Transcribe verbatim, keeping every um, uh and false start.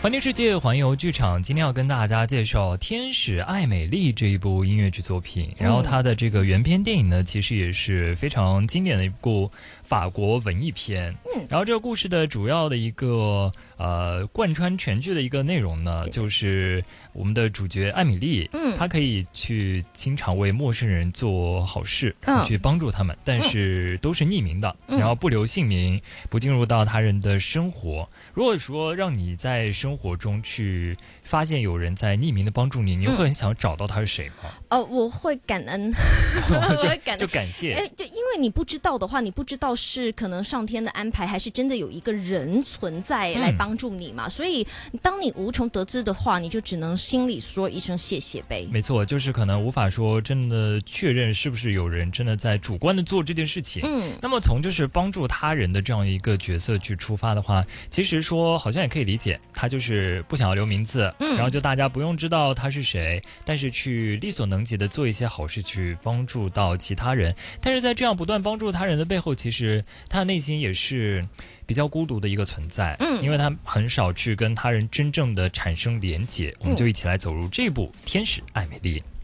环听世界，环游剧场。今天要跟大家介绍《天使爱美丽》这一部音乐剧作品。然后它的这个原片电影呢，其实也是非常经典的一部法国文艺片。嗯，然后这个故事的主要的一个呃贯穿全剧的一个内容呢，就是我们的主角艾米丽，嗯，她可以去经常为陌生人做好事，然后去帮助他们，但是都是匿名的，然后不留姓名，不进入到他人的生活。如果说让你在生活中去发现有人在匿名的帮助你，你会很想找到他是谁吗？ 呃，我会感恩，我会感恩， 就感谢。 哎，对，因为你不知道的话，你不知道是可能上天的安排，还是真的有一个人存在来帮助你嘛。嗯、所以当你无从得知的话，你就只能心里说一声谢谢呗。 没错，就是可能无法说真的确认是不是有人真的在主观的做这件事情。嗯，那么从就是帮助他人的这样一个角色去出发的话，其实说好像也可以理解，他就是不想要留名字，嗯、然后就大家不用知道他是谁，但是去力所能及的做一些好事，去帮助到其他人。但是在这样不断帮助他人的背后，其实他的内心也是比较孤独的一个存在，嗯，因为他很少去跟他人真正的产生连结。我们就一起来走入这部《天使爱美丽》。